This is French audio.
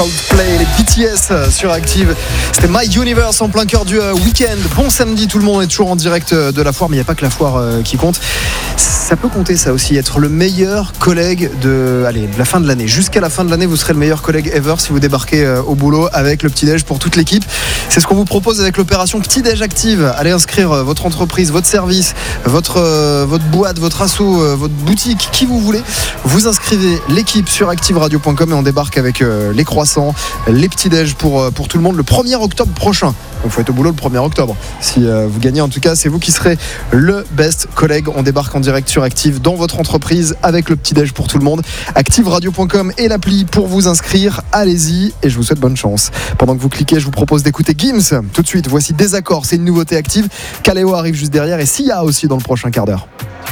Coldplay, les BTS sur Active. C'était My Universe en plein cœur du week-end. Bon samedi, tout le monde est toujours en direct de la foire, mais il n'y a pas que la foire qui compte. Ça peut compter ça aussi, être le meilleur collègue de la fin de l'année. Jusqu'à la fin de l'année, vous serez le meilleur collègue ever si vous débarquez au boulot avec le petit-déj pour toute l'équipe. C'est ce qu'on vous propose avec l'opération Petit-Déj Active. Allez inscrire votre entreprise, votre service, votre boîte, votre asso, votre boutique, qui vous voulez. Vous inscrivez l'équipe sur activeradio.com et on débarque avec les croissants, les petits-déj pour tout le monde le 1er octobre prochain. Donc il faut être au boulot le 1er octobre. Si vous gagnez, en tout cas, c'est vous qui serez le best collègue. On débarque en direct sur Active dans votre entreprise avec le petit-déj pour tout le monde. Activeradio.com et l'appli pour vous inscrire. Allez-y et je vous souhaite bonne chance. Pendant que vous cliquez, je vous propose d'écouter Gims. Tout de suite, voici Désaccord. C'est une nouveauté Active. Kaleo arrive juste derrière et Sia aussi dans le prochain quart d'heure.